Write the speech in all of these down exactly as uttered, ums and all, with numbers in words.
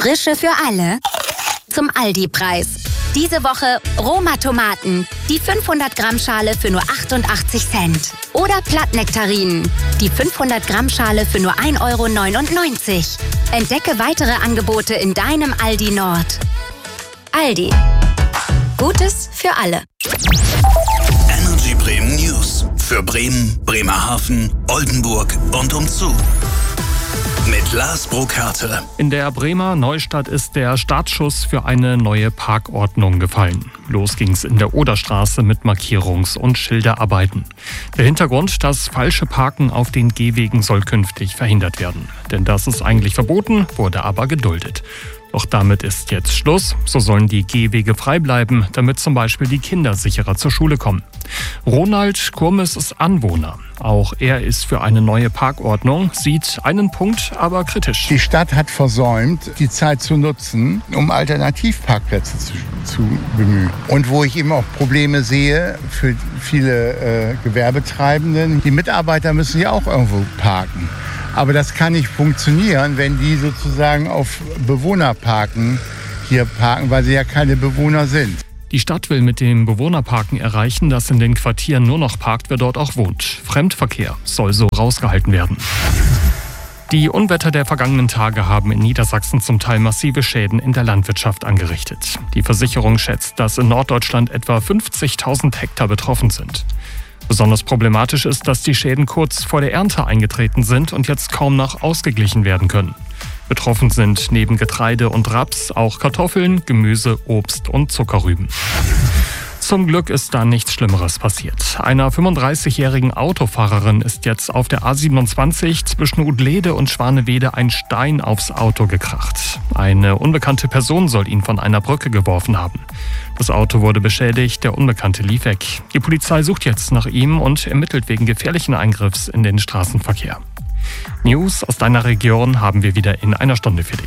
Frische für alle zum Aldi-Preis. Diese Woche Roma-Tomaten, die fünfhundert Gramm Schale für nur achtundachtzig Cent. Oder Plattnektarinen, die fünfhundert Gramm Schale für nur ein Euro neunundneunzig. Entdecke weitere Angebote in deinem Aldi Nord. Aldi. Gutes für alle. Energy Bremen News. Für Bremen, Bremerhaven, Oldenburg und umzu. Mit Lars Burkhardt. In der Bremer Neustadt ist der Startschuss für eine neue Parkordnung gefallen. Los ging's in der Oderstraße mit Markierungs- und Schilderarbeiten. Der Hintergrund, das falsche Parken auf den Gehwegen soll künftig verhindert werden. Denn das ist eigentlich verboten, wurde aber geduldet. Doch damit ist jetzt Schluss. So sollen die Gehwege frei bleiben, damit zum Beispiel die Kinder sicherer zur Schule kommen. Ronald Kurmes ist Anwohner. Auch er ist für eine neue Parkordnung, sieht einen Punkt aber kritisch. Die Stadt hat versäumt, die Zeit zu nutzen, um Alternativparkplätze zu, zu bemühen. Und wo ich eben auch Probleme sehe für viele äh, Gewerbetreibenden, die Mitarbeiter müssen ja auch irgendwo parken. Aber das kann nicht funktionieren, wenn die sozusagen auf Bewohnerparken hier parken, weil sie ja keine Bewohner sind. Die Stadt will mit dem Bewohnerparken erreichen, dass in den Quartieren nur noch parkt, wer dort auch wohnt. Fremdverkehr soll so rausgehalten werden. Die Unwetter der vergangenen Tage haben in Niedersachsen zum Teil massive Schäden in der Landwirtschaft angerichtet. Die Versicherung schätzt, dass in Norddeutschland etwa fünfzigtausend Hektar betroffen sind. Besonders problematisch ist, dass die Schäden kurz vor der Ernte eingetreten sind und jetzt kaum noch ausgeglichen werden können. Betroffen sind neben Getreide und Raps auch Kartoffeln, Gemüse, Obst und Zuckerrüben. Zum Glück ist da nichts Schlimmeres passiert. Einer fünfunddreißigjährigen Autofahrerin ist jetzt auf der A siebenundzwanzig zwischen Udlede und Schwanewede ein Stein aufs Auto gekracht. Eine unbekannte Person soll ihn von einer Brücke geworfen haben. Das Auto wurde beschädigt, der Unbekannte lief weg. Die Polizei sucht jetzt nach ihm und ermittelt wegen gefährlichen Eingriffs in den Straßenverkehr. News aus deiner Region haben wir wieder in einer Stunde für dich.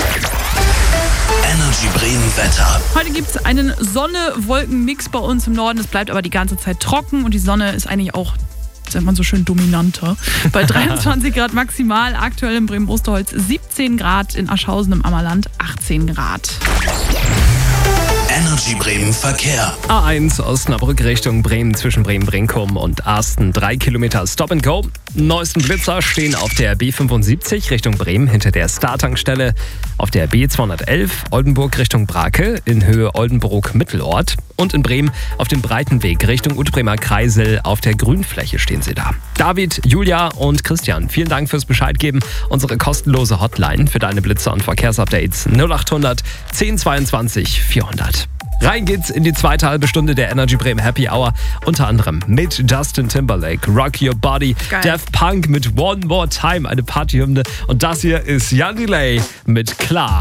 Energy Bremen Wetter. Heute gibt es einen Sonne-Wolken-Mix bei uns im Norden. Es bleibt aber die ganze Zeit trocken und die Sonne ist eigentlich auch, sagt man so schön, dominanter. Bei dreiundzwanzig Grad maximal, aktuell in Bremen-Osterholz siebzehn Grad, in Aschhausen im Ammerland achtzehn Grad. Energy Bremen Verkehr. A eins Osnabrück Richtung Bremen zwischen Bremen-Brinkum und Arsten. Drei Kilometer Stop and Go. Neuesten Blitzer stehen auf der B fünfundsiebzig Richtung Bremen hinter der Star-Tankstelle. Auf der B zweihundertelf Oldenburg Richtung Brake in Höhe Oldenburg-Mittelort. Und in Bremen auf dem Breitenweg Richtung Utbremer Kreisel auf der Grünfläche stehen sie da. David, Julia und Christian, vielen Dank fürs Bescheid geben. Unsere kostenlose Hotline für deine Blitzer und Verkehrsupdates null achthundert zehn zweiundzwanzig vierhundert. Rein geht's in die zweite halbe Stunde der Energy Bremen Happy Hour. Unter anderem mit Justin Timberlake, Rock Your Body, Geil. Daft Punk mit One More Time, eine Partyhymne. Und das hier ist Jan Delay mit Klar.